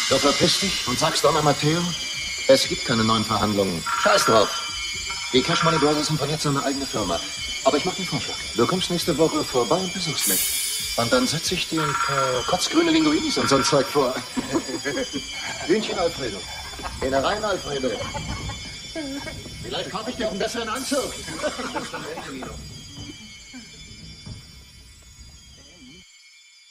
So verpiss dich und sag's Donna Matteo, es gibt keine neuen Verhandlungen. Scheiß drauf. Die Cash Money Brothers sind von jetzt an eine eigene Firma. Aber ich mach den Vorschlag. Du kommst nächste Woche vorbei und besuchst mich. Und dann setze ich dir ein paar kotzgrüne Linguinis und so ein Zeug vor. Hühnchen, Alfredo. Innereien, Alfredo. Vielleicht kaufe ich dir auch einen besseren Anzug.